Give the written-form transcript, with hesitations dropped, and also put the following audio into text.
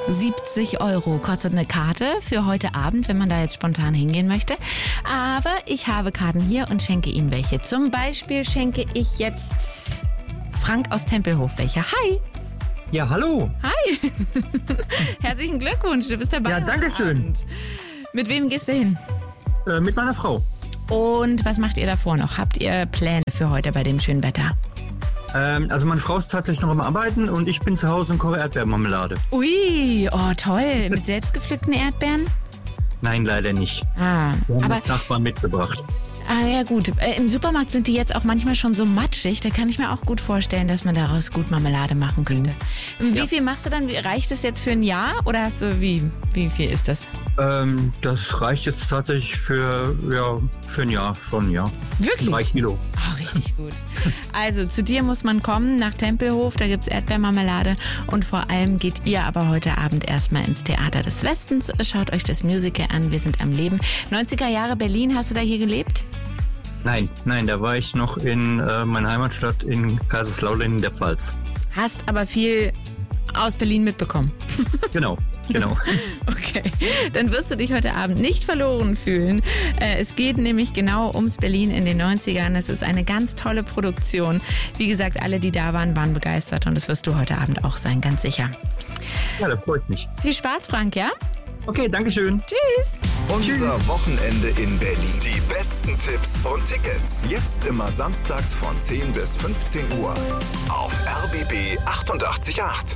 70 € kostet eine Karte für heute Abend, wenn man da jetzt spontan hingehen möchte. Aber ich habe Karten hier und schenke Ihnen welche. Zum Beispiel schenke ich jetzt Frank aus Tempelhof welche. Hi! Ja, hallo! Hi! Herzlichen Glückwunsch, du bist dabei. Ja, danke schön. Mit wem gehst du hin? Mit meiner Frau. Und was macht ihr davor noch? Habt ihr Pläne für heute bei dem schönen Wetter? Also meine Frau ist tatsächlich noch am Arbeiten und ich bin zu Hause und koche Erdbeermarmelade. Ui, oh toll. Mit selbstgepflückten Erdbeeren? Nein, leider nicht. Wir haben das Nachbarn mitgebracht. Ja gut. Im Supermarkt sind die jetzt auch manchmal schon so matschig. Da kann ich mir auch gut vorstellen, dass man daraus gut Marmelade machen könnte. Wie viel machst du dann? Reicht es jetzt für ein Jahr? Oder hast du, wie viel ist das? Das reicht jetzt tatsächlich für ein Jahr schon, ja. Wirklich? 3 Kilo. Oh, richtig gut. Also zu dir muss man kommen nach Tempelhof, da gibt's Erdbeermarmelade und vor allem geht ihr aber heute Abend erstmal ins Theater des Westens. Schaut euch das Musical an, wir sind am Leben. 90er Jahre Berlin, hast du da hier gelebt? Nein, da war ich noch in meiner Heimatstadt in Kaiserslautern in der Pfalz. Hast aber viel aus Berlin mitbekommen. Genau. Okay, dann wirst du dich heute Abend nicht verloren fühlen. Es geht nämlich genau ums Berlin in den 90ern. Es ist eine ganz tolle Produktion. Wie gesagt, alle, die da waren, waren begeistert und das wirst du heute Abend auch sein, ganz sicher. Ja, das freut mich. Viel Spaß, Frank, ja? Okay, danke schön. Tschüss. Unser Wochenende in Berlin. Die besten Tipps und Tickets. Jetzt immer samstags von 10 bis 15 Uhr. Auf RBB 88.8.